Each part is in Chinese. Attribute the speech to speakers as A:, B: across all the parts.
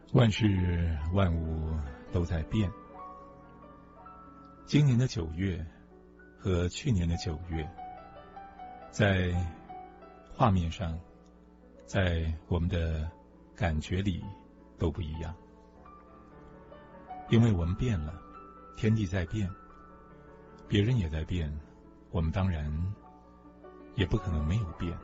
A: 万事万物都在变。今年的9月和去年的9月，在画面上，在我们的感觉里都不一样。因为我们变了，天地在变，别人也在变，我们当然也不可能没有变。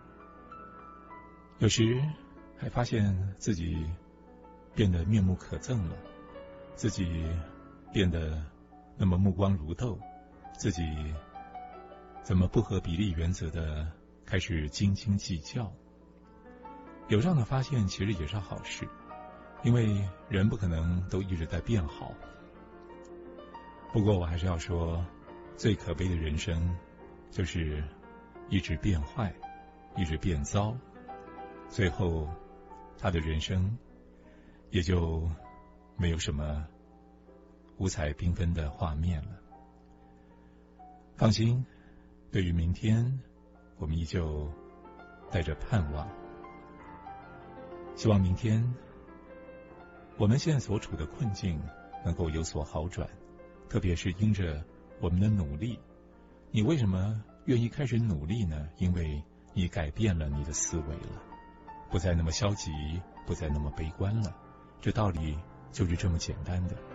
A: 有时还发现自己变得面目可憎了，自己变得那么目光如豆，自己怎么不合比例原则的开始斤斤计较。有这样的发现其实也是好事，因为人不可能都一直在变好。不过我还是要说，最可悲的人生就是一直变坏，一直变糟，最后他的人生也就没有什么五彩缤纷的画面了。放心，对于明天，我们依旧带着盼望。希望明天我们现在所处的困境能够有所好转，特别是因着我们的努力。你为什么愿意开始努力呢？因为你改变了你的思维了，不再那么消极，不再那么悲观了。这道理就是这么简单的。